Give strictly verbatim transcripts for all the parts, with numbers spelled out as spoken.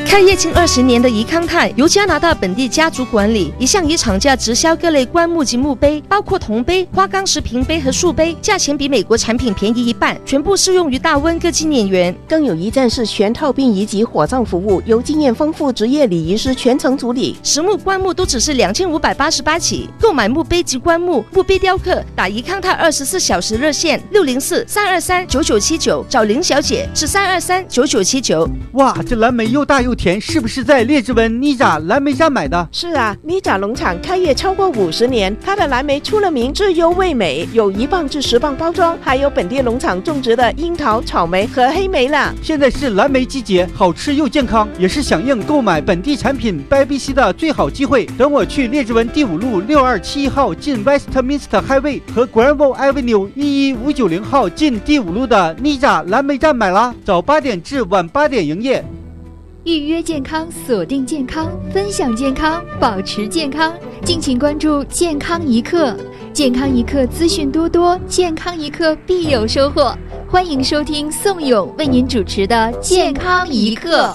开业近二十年的宜康泰由加拿大本地家族管理，一向以厂价直销各类棺木及墓碑，包括铜杯、花岗石瓶杯和塑杯，价钱比美国产品便宜一半，全部适用于大温各纪念园。 更有一站式全套殡仪及火葬服务，由经验丰富职业礼仪师全程处理。 实木棺木都只是两千五百八十八起，购买墓碑及棺木、墓碑雕刻，打宜康泰二十四小时热线六零四三二三九九七九，找林小姐是三二三九九七九。 哇，这蓝莓又大又甜，是不是在列治文妮扎蓝莓站买的？ 是啊，妮扎农场开业超过五十年，它的蓝莓出了名质优味美，有一磅至十磅包装，还有本地农场种植的樱桃、草莓和黑莓啦。 现在是蓝莓季节，好吃又健康，也是响应购买本地产品 B B C 的最好机会。等我去列治文第五路六二七一号进 Westminster Highway 和 Granville Avenue 一一五九零号进第五路的妮扎蓝莓站买啦，早八点至晚八点营业。 预约健康，锁定健康，分享健康，保持健康。敬请关注健康一刻，健康一刻资讯多多，健康一刻必有收获。欢迎收听宋勇为您主持的健康一刻。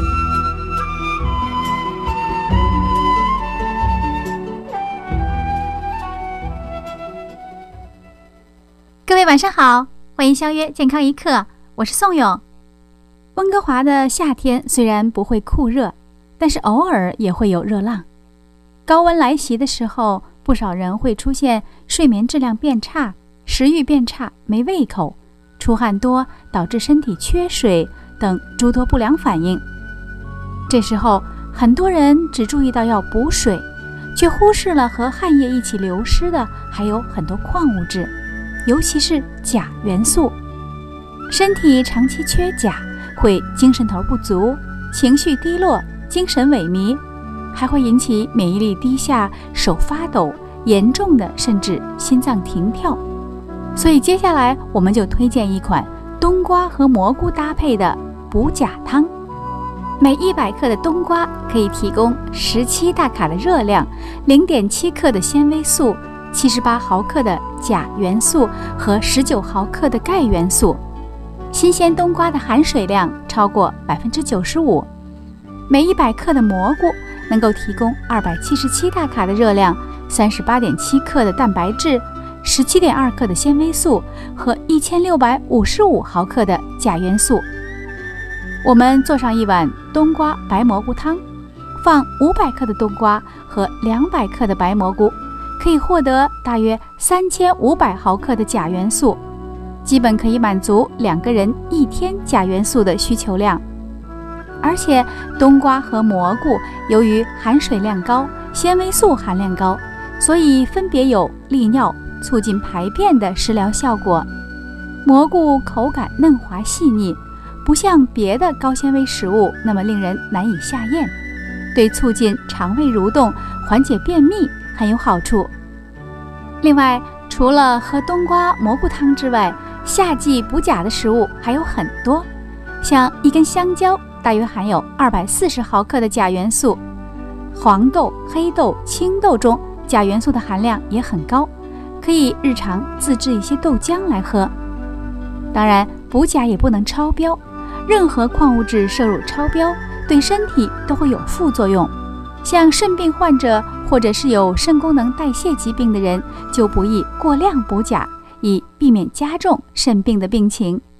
各位晚上好，欢迎相约健康一刻，我是宋勇。温哥华的夏天虽然不会酷热，但是偶尔也会有热浪。高温来袭的时候，不少人会出现睡眠质量变差、食欲变差、没胃口、出汗多导致身体缺水等诸多不良反应。这时候很多人只注意到要补水，却忽视了和汗液一起流失的还有很多矿物质，尤其是钾元素。身体长期缺钾会精神头不足、情绪低落、精神萎靡，还会引起免疫力低下、手发抖，严重的甚至心脏停跳。所以接下来我们就推荐一款冬瓜和蘑菇搭配的补钾汤。每一百克的冬瓜可以提供十七大卡的热量， 零点七克的纤维素，七十八毫克的钾元素和十九毫克的钙元素。新鲜冬瓜的含水量超过 百分之九十五， 每一百克的蘑菇能够提供二百七十七大卡的热量， 三十八点七克的蛋白质， 十七点二克的纤维素和一千六百五十五毫克的钾元素。我们做上一碗冬瓜白蘑菇汤，放五百克的冬瓜和两百克的白蘑菇，可以获得大约三千五百毫克的钾元素，基本可以满足两个人一天钾元素的需求量。而且冬瓜和蘑菇由于含水量高、纤维素含量高，所以分别有利尿、促进排便的食疗效果。蘑菇口感嫩滑细腻，不像别的高纤维食物那么令人难以下咽，对促进肠胃蠕动、缓解便秘很有好处。另外，除了喝冬瓜蘑菇汤之外，夏季补钾的食物还有很多，像一根香蕉大约含有二百四十毫克的钾元素，黄豆、黑豆、青豆中钾元素的含量也很高，可以日常自制一些豆浆来喝。当然，补钾也不能超标，任何矿物质摄入超标对身体都会有副作用，像肾病患者或者是有肾功能代谢疾病的人就不宜过量补钾，以避免加重肾病的病情。